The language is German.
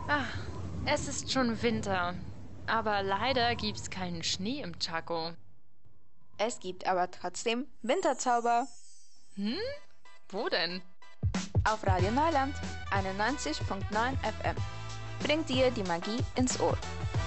Ah, es ist schon Winter. Aber leider gibt's keinen Schnee im Chaco. Es gibt aber trotzdem Winterzauber Hm? Wo denn? auf Radio Neuland 91.9 FM. Bringt dir die Magie ins Ohr.